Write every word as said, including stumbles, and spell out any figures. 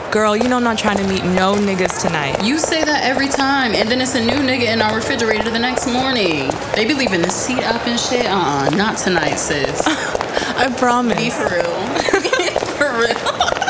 Girl, you know I'm not trying to meet no niggas tonight. You say that every time, and then it's a new nigga in our refrigerator the next morning. They be leaving the seat up and shit. Uh-uh, not tonight, sis. I promise. Be for real. For real.